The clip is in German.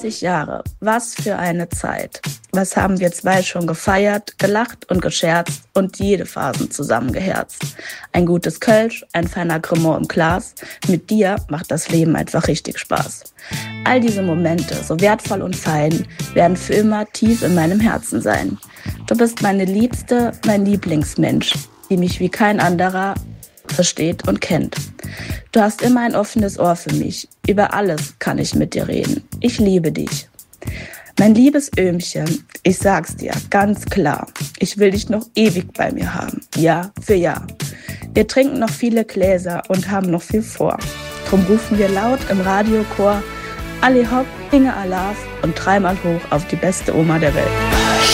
20 Jahre, was für eine Zeit. Was haben wir zwei schon gefeiert, gelacht und gescherzt und jede Phasen zusammengeherzt. Ein gutes Kölsch, ein feiner Cremant im Glas. Mit dir macht das Leben einfach richtig Spaß. All diese Momente, so wertvoll und fein, werden für immer tief in meinem Herzen sein. Du bist meine Liebste, mein Lieblingsmensch, die mich wie kein anderer versteht und kennt. Du hast immer ein offenes Ohr für mich. Über alles kann ich mit dir reden. Ich liebe dich. Mein liebes Öhmchen, ich sag's dir ganz klar, ich will dich noch ewig bei mir haben, Jahr für Jahr. Wir trinken noch viele Gläser und haben noch viel vor. Drum rufen wir laut im Radiochor, Ali Hopp, Inge Alaf und dreimal hoch auf die beste Oma der Welt.